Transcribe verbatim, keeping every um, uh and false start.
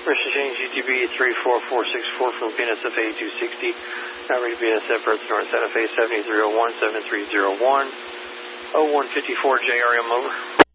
Permission change G T B three four four six four from P N S F A two sixty. Now ready P N S F Earth North Santa Fe seven three zero one seven three zero one oh one fifty-four J R M over.